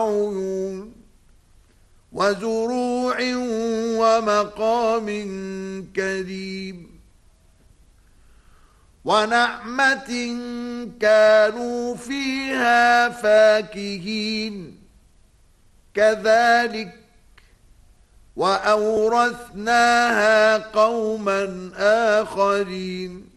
عيون وزروع ومقام كريم ونعمة كانوا فيها فاكهين كذلك وأورثناها قوما آخرين